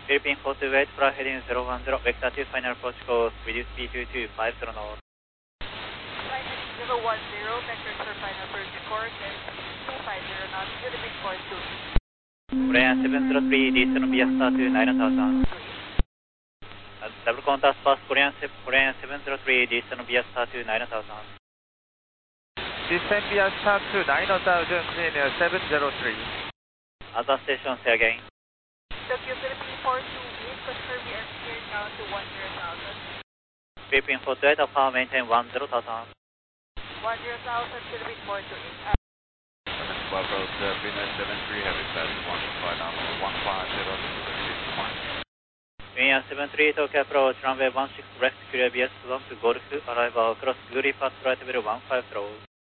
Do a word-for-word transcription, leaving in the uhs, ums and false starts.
Philippine four two eight, fly heading zero one zero, vector two, final approach course, reduce speed to two five zero knots. Fly heading zero one zero, vector for final approach course, and two five zero knots, Philippine four two eight. Korean seven zero three, descend via star to nine thousand. Double contact pass, Korean, Korean seven zero three, descend via star to nine thousand. Descend via star to nine thousand, Korean seven zero three. Other station, say again. Tokyo Philippine four two eight, confirm your airspeed down to one zero thousand. Philippine four two eight, power maintain one zero thousand. one zero thousand, Philippine four two eight. Twelve road, uh, Venus seven three, heavy static one five nominal one five zero one. Venus seven three, Tokyo approach, runway one six left, clear B S one to Golf, arrival across Guri path, right level one five zero.